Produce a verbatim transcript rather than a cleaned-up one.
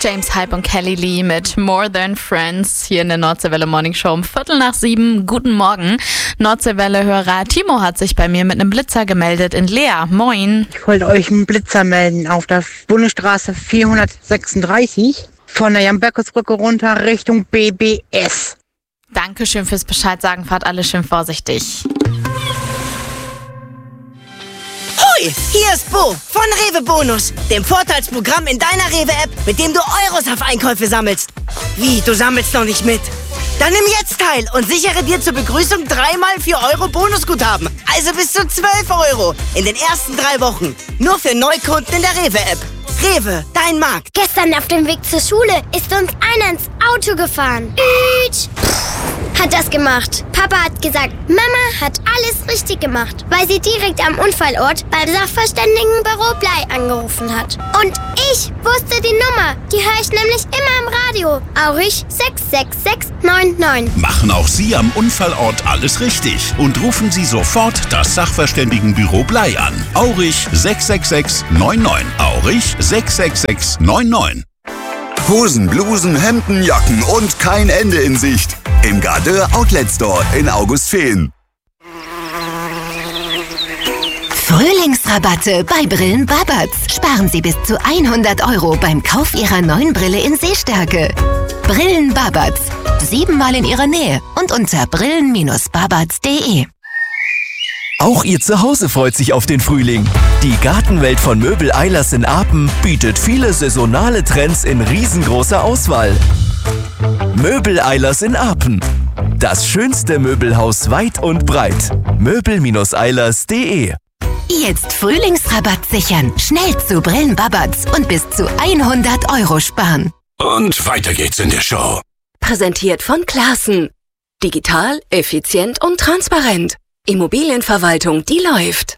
James Hype und Kelly Lee mit More Than Friends hier in der Nordseewelle Morning Show um Viertel nach sieben. Guten Morgen. Nordseewelle-Hörer Timo hat sich bei mir mit einem Blitzer gemeldet in Leer. Moin. Ich wollte euch einen Blitzer melden auf der Bundesstraße vierhundertsechsunddreißig von der Jan-Berkus-Brücke runter Richtung B B S. Dankeschön fürs Bescheid sagen. Fahrt alle schön vorsichtig. Hoi, hier ist Bo von Rewe Bonus, dem Vorteilsprogramm in deiner Rewe-App, mit dem du Euros auf Einkäufe sammelst. Wie, du sammelst noch nicht mit? Dann nimm jetzt teil und sichere dir zur Begrüßung dreimal vier Euro Bonusguthaben. Also bis zu zwölf Euro in den ersten drei Wochen. Nur für Neukunden in der Rewe-App. Rewe, dein Markt. Gestern auf dem Weg zur Schule ist uns einer ins Auto gefahren. Ütsch. Hat das gemacht. Papa hat gesagt, Mama hat alles richtig gemacht, weil sie direkt am Unfallort beim Sachverständigenbüro Blei angerufen hat. Und ich wusste die Nummer. Die höre ich nämlich immer im Radio. Aurich sechs sechs sechs neun neun. Machen auch Sie am Unfallort alles richtig und rufen Sie sofort das Sachverständigenbüro Blei an. Aurich sechs sechs sechs neun neun. Aurich sechs sechs sechs neun neun. Hosen, Blusen, Hemden, Jacken und kein Ende in Sicht. Im Gardeur Outlet Store in Augustfehn. Frühlingsrabatte bei Brillen Babatz. Sparen Sie bis zu hundert Euro beim Kauf Ihrer neuen Brille in Sehstärke. Brillen Babatz. Siebenmal in Ihrer Nähe und unter brillen babatz punkt de. Auch Ihr Zuhause freut sich auf den Frühling. Die Gartenwelt von Möbel Eilers in Apen bietet viele saisonale Trends in riesengroßer Auswahl. Möbel Eilers in Apen. Das schönste Möbelhaus weit und breit. möbel eilers punkt de. Jetzt Frühlingsrabatt sichern. Schnell zu Brillen Babatz und bis zu hundert Euro sparen. Und weiter geht's in der Show. Präsentiert von Classen. Digital, effizient und transparent. Immobilienverwaltung, die läuft.